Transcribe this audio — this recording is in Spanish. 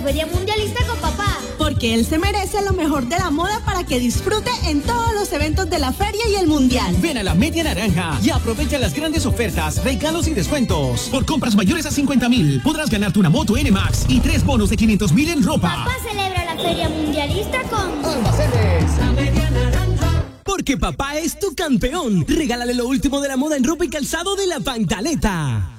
Feria Mundialista con papá. Porque él se merece lo mejor de la moda para que disfrute en todos los eventos de la feria y el mundial. Ven a la Media Naranja y aprovecha las grandes ofertas, regalos y descuentos. Por compras mayores a 50,000 podrás ganarte una moto N-Max y 3 bonos de 500,000 en ropa. Papá celebra la Feria Mundialista con Almacenes La Media Naranja. Porque papá es tu campeón. Regálale lo último de la moda en ropa y calzado de La Pantaleta.